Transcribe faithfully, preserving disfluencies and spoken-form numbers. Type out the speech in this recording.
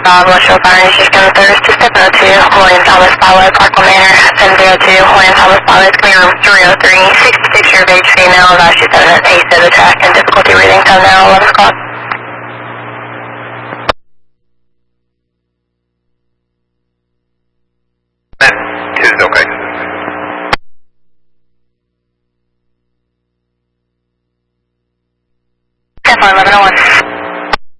Bob, West Shore Fire, East Houston, third to step oh two, William Thomas Spotlight, Parkland Manor, seven zero two, William Thomas Spotlight, coming room three oh three, sixty-six year of age female, about she's having an ace of attack and difficulty breathing, time now, eleven o'clock. That is okay. ten four, eleven oh one.